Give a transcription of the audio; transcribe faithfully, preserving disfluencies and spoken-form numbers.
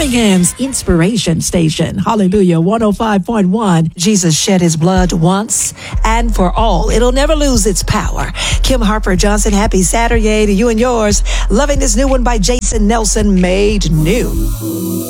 Birmingham's inspiration station. Hallelujah. one oh five point one. Jesus shed his blood once and for all. It'll never lose its power. Kim Harper Johnson, happy Saturday to you and yours. Loving this new one by Jason Nelson, Made New.